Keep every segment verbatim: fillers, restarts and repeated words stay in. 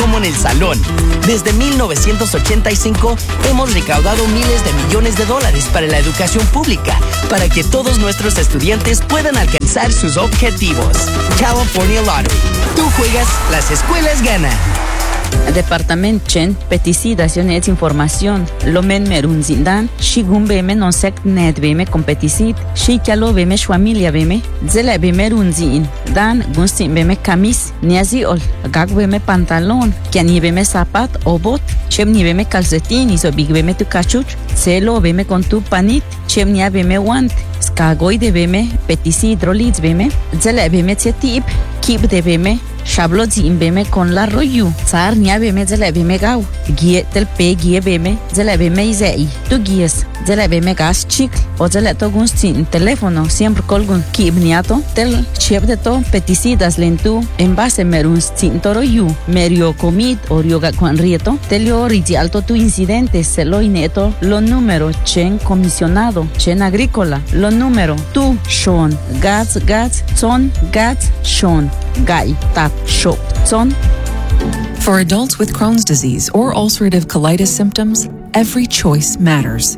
como en el salón. Desde mil novecientos ochenta y cinco hemos recaudado miles de millones de dólares para la educación pública, para que todos nuestros estudiantes puedan alcanzar sus objetivos. California Lottery. Tú juegas, las escuelas ganan. Departament Chen, peticidas y información. Lomen merun zindan, shigun beme non sect net beme competisit, shikalo beme familia beme, zela beme runzin, dan gunstin beme kamis, niazi ol, gag beme pantalón, kiani beme zapat o bot, chem ni beme calcetín, iso big beme tu cachuch, celo beme con tu panit, chem nia beme want, skagoi de beme, peticid rolits beme, zela beme tsetip, kip de beme, Shablozi imbeme con la royu. Sar nia beme zela beme gau. Gie tel pe gie beme zela beme izei. Tu gies zela beme gas chic. O zela to gunstin teléfono siempre colgun kib niato. Tel chep de to peticidas lentu en base merun stin toroyu. Merio comit o rioga con rieto. Telio rigi alto tu incidente se lo ineto lo número chen comisionado chen agrícola. Lo número tu shon gats gats son gats shon gai tap shop son. For adults with Crohn's disease or ulcerative colitis symptoms, every choice matters.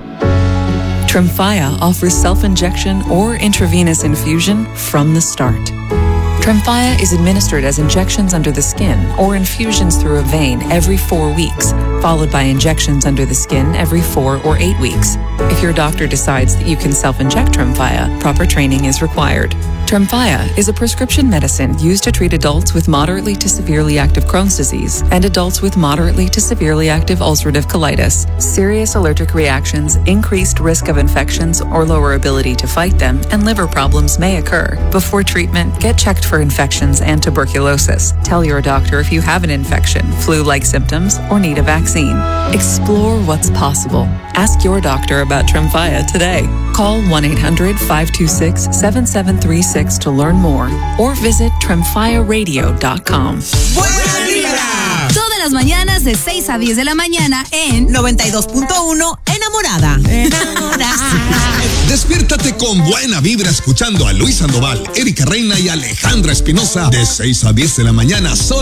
Tremfya offers self-injection or intravenous infusion from the start. Tremfya is administered as injections under the skin or infusions through a vein every four weeks, followed by injections under the skin every four or eight weeks. If your doctor decides that you can self-inject Tremfya, proper training is required. Tremfya is a prescription medicine used to treat adults with moderately to severely active Crohn's disease and adults with moderately to severely active ulcerative colitis. Serious allergic reactions, increased risk of infections or lower ability to fight them, and liver problems may occur. Before treatment, get checked for infections and tuberculosis. Tell your doctor if you have an infection, flu-like symptoms, or need a vaccine. Explore what's possible. Ask your doctor about Tremfya today. Call one eight hundred five two six seven seven three six to learn more or visit tremfya radio dot com. ¡Buena vibra! Todas las mañanas de seis a diez de la mañana en noventa y dos punto uno Enamorada. Enamorada. Despiértate con buena vibra escuchando a Luis Sandoval, Erika Reina y Alejandra Espinosa de seis a diez de la mañana solo